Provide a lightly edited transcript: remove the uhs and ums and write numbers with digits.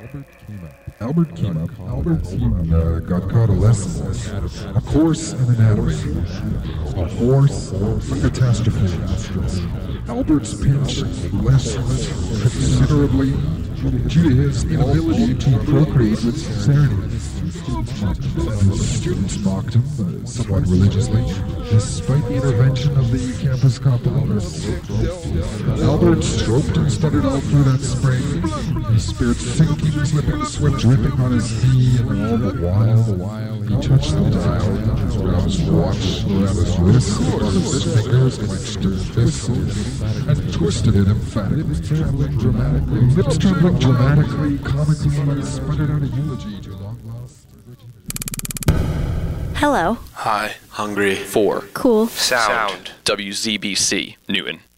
Albert came up. Albert got caught a lesson. A course in anatomy. A horse, a catastrophe. Albert's pinch lessened considerably due to his inability to procreate with sincerity. His students mocked him somewhat religiously, despite the intervention of the campus couples. Albert stroked and stuttered all through that spring, his spirit sinking, slipping, sweat dripping on his knee, and all the while he touched the dial around his watch, around his wrist, on his fingers, clenched his fists, and twisted it emphatically, lips trembling dramatically, comically, sputtered out a eulogy to long-lost. Hello. Hi. Hungry. 4. Cool. Sound. WZBC, Newton.